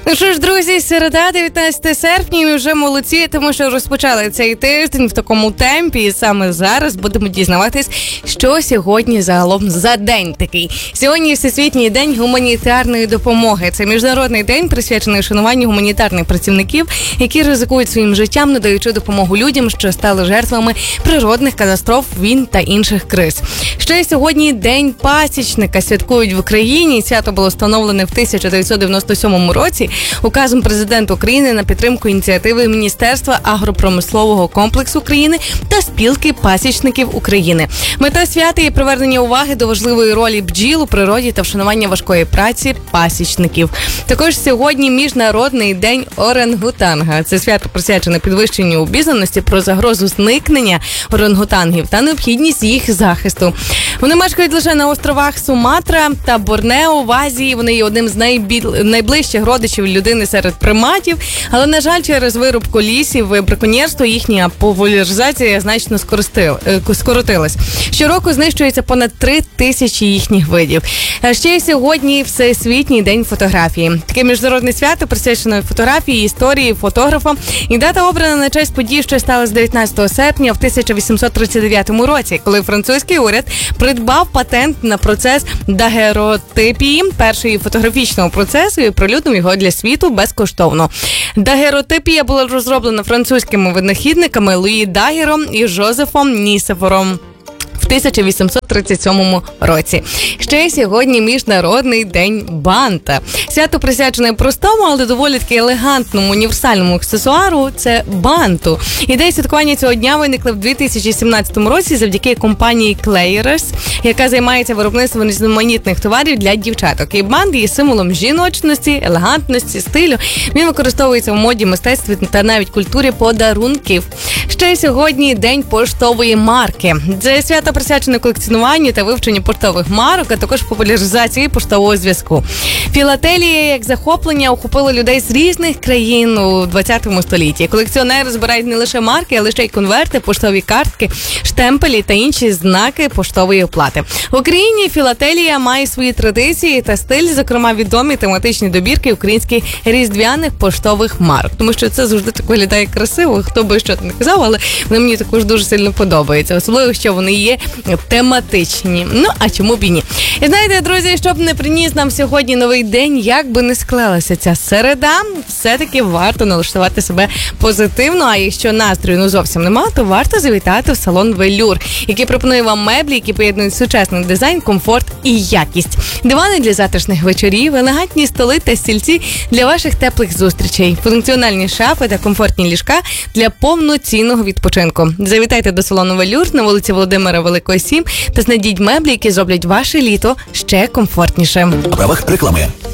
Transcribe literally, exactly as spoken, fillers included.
Ну що ж, друзі, середа, дев'ятнадцяте серпня, і вже молодці, тому що розпочали цей тиждень в такому темпі, і саме зараз будемо дізнаватись, що сьогодні загалом за день такий. Сьогодні Всесвітній день гуманітарної допомоги. Це міжнародний день, присвячений шануванню гуманітарних працівників, які ризикують своїм життям, надаючи допомогу людям, що стали жертвами природних катастроф, війн та інших криз. Ще сьогодні День пасічника святкують в Україні. Свято було встановлене в тисяча дев'ятсот дев'яносто сьомому році указом президента України на підтримку ініціативи Міністерства агропромислового комплексу України та спілки пасічників України. Мета свята є привернення уваги до важливої ролі бджіл у природі та вшанування важкої праці пасічників. Також сьогодні Міжнародний день орангутанга. Це свято присвячене підвищенню обізнаності про загрозу зникнення орангутангів та необхідність їх захисту. Вони мешкають лише на островах Суматра та Борнео в Азії. Вони є одним з найбіль... найближчих родичів людини серед приматів, але, на жаль, через вирубку лісів і браконьєрство їхня популяризація значно скоротилась. Щороку знищується понад три тисячі їхніх видів. Ще й сьогодні Всесвітній день фотографії. Таке міжнародне свято присвячене фотографії, історії, фотографам. І дата обрана на честь подій, що сталося дев'ятнадцятого серпня в тисяча вісімсот тридцять дев'ятому році, коли французький уряд придбав патент на процес дагеротипії, першого фотографічного процесу, і прилюднив його для світу безкоштовно. Дагеротипія була розроблена французькими винахідниками Луї Дагером і Жозефом Нісефором в тисяча вісімсот тридцять сьомому році. Ще й сьогодні Міжнародний день банта. Свято присвячене простому, але доволі таки елегантному, універсальному аксесуару – це банту. Ідея святкування цього дня виникла в дві тисячі сімнадцятому році завдяки компанії Claire's, яка займається виробництвом різноманітних товарів для дівчаток. І бант є символом жіночності, елегантності, стилю. Він використовується в моді, мистецтві та навіть культурі подарунків. Ще й сьогодні День поштової марки. Це свято присвячене колекціонуванню та вивченню поштових марок, а також популяризації поштового зв'язку. Філателія як захоплення охопила людей з різних країн у двадцятому столітті. Колекціонери збирають не лише марки, але ще й конверти, поштові картки, штемпелі та інші знаки поштової оплати. В Україні філателія має свої традиції та стиль, зокрема відомі тематичні добірки українських різдвяних поштових марок. Тому що це завжди так виглядає красиво, хто би що не казав, але вони мені також дуже сильно подобаються. Особливо, що вони є тематичні. Ну, а чому б і ні? І знаєте, друзі, щоб не приніс нам сьогодні новий день, як би не склалася ця середа, все-таки варто налаштувати себе позитивно, а якщо настрою ну зовсім нема, то варто завітати в салон Велюр, який пропонує вам меблі, які поєднують сучасний дизайн, комфорт і якість. Дивани для затишних вечорів, елегантні столи та стільці для ваших теплих зустрічей, функціональні шафи та комфортні ліжка для повноцінного відпочинку. Завітайте до салону Велюр на вулиці Володимира Великого, сім та знайдіть меблі, які зроблять ваше літо ще комфортнішим. У правах реклами.